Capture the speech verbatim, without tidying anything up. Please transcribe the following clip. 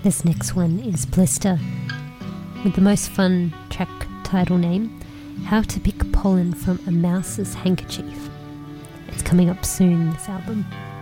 This next one is Blister, with the most fun track title name, How to Pick Pollen from a Mouse's Handkerchief. It's coming up soon, this album.